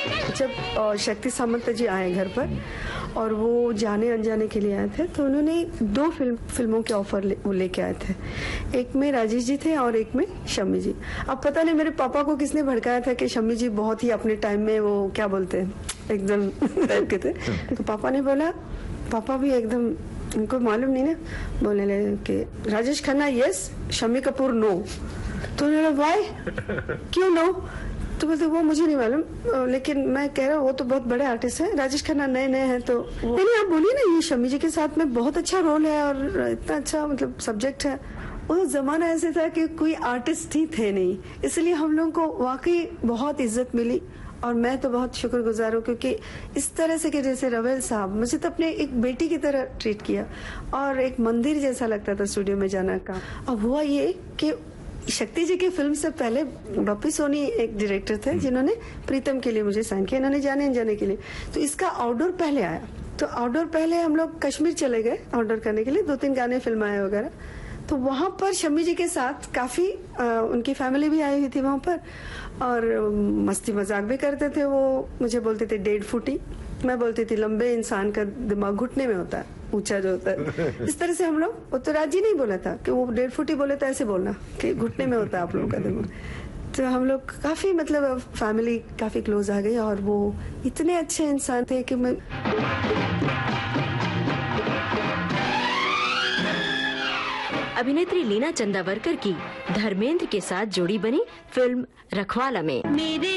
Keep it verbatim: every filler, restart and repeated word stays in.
जब शक्ति सामंत जी आए घर पर और वो जाने अनजाने के लिए आए थे, तो उन्होंने दो फिल्म फिल्मों के ऑफर ले, वो लेके आए थे। एक में राजेश जी थे और एक में शम्मी जी। अब पता नहीं मेरे पापा को किसने भड़काया था कि शम्मी जी बहुत ही अपने टाइम में वो क्या बोलते हैं एकदम टाइप के थे। तो पापा ने बोला, पापा भी एकदम उनको मालूम नहीं ना, बोलने लगे कि राजेश खन्ना यस, शम्मी कपूर नो। तो उन्होंने वाई, क्यों नो? तो बोलते वो मुझे नहीं मालूम, लेकिन मैं कह रहा हूँ वो तो बहुत बड़े आर्टिस्ट हैं, राजेश खन्ना नए नए हैं। तो नहीं आप बोलिए ना, ये शम्मी जी के साथ में बहुत अच्छा रोल है और इतना अच्छा मतलब सब्जेक्ट है। वो जमाना ऐसे था कि कोई आर्टिस्ट ही थे नहीं, इसलिए हम लोगों को वाकई बहुत इज्जत मिली और मैं तो बहुत शुक्रगुजार हूँ, क्योंकि इस तरह से कि जैसे रवेल साहब मुझे तो अपने एक बेटी की तरह ट्रीट किया और एक मंदिर जैसा लगता था स्टूडियो में जाना का। अब हुआ ये कि शक्ति जी की फिल्म से पहले बप्पी सोनी एक डायरेक्टर थे जिन्होंने प्रीतम के लिए मुझे साइन किया, इन्होंने जाने जाने के लिए। तो इसका आउटडोर पहले आया, तो आउटडोर पहले हम लोग कश्मीर चले गए आउटडोर करने के लिए, दो तीन गाने फिल्माए वगैरह। तो वहां पर शम्मी जी के साथ काफी आ, उनकी फैमिली भी आई हुई थी वहां पर और मस्ती मजाक भी करते थे। वो मुझे बोलते थे डेढ़ फुटी, मैं बोलती थी लंबे इंसान का दिमाग घुटने में होता है, ऊंचा जो होता है। इस तरह से हम लोग, वो तो राजी नहीं बोला था कि वो डेढ़ फुटी बोले तो ऐसे बोलना कि घुटने में होता है आप लोगों का दिमाग। तो हम लोग काफी मतलब फैमिली काफी क्लोज आ गई और वो इतने अच्छे इंसान थे कि मैं अभिनेत्री लीना चंदावरकर की धर्मेंद्र के साथ जोड़ी बनी फिल्म रखवाला में